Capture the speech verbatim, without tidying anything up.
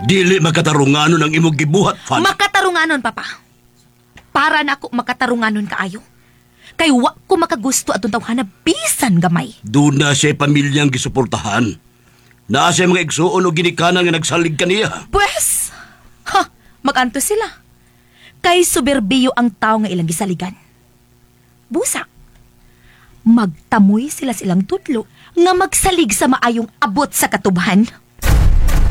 Dili makatarunganon ang imong gibuhat, Fanny. Makatarunganon, Papa. Para na ako makatarunganon kaayo. Kay wa ko makagusto atong tawhana bisan gamay. Doon na siya pamilyang gisuportahan. Naa siya mga igsuon o ginikanan nga nagsalig kaniya. Pwes, ha, maganto sila. Kay suberbiyo ang tao nga ilang gisaligan. Busak. Magtamoy sila silang tudlo nga magsalig sa maayong abot sa katubhan.